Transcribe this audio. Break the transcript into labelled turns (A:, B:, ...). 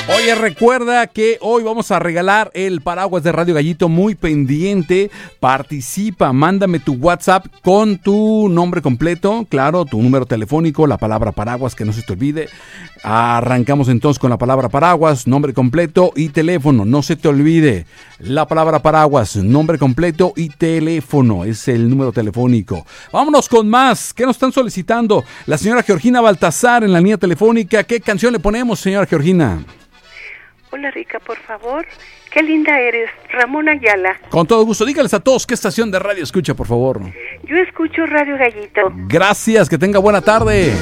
A: Oye, recuerda que hoy vamos a regalar el paraguas de Radio Gallito, muy pendiente. Participa, mándame tu WhatsApp con tu nombre completo, claro, tu número telefónico, la palabra paraguas, que no se te olvide. Arrancamos entonces con la palabra paraguas, nombre completo y teléfono. No se te olvide, la palabra paraguas, nombre completo y teléfono, es el número telefónico. Vámonos con más. ¿Qué nos están solicitando? La señora Georgina Baltasar en la línea telefónica. ¿Qué canción le ponemos, señora Georgina?
B: Hola, Rica, por favor. Qué linda eres, Ramón Ayala.
A: Con todo gusto. Dígales a todos qué estación de radio escucha, por favor.
B: Yo escucho Radio Gallito.
A: Gracias, que tenga buena tarde.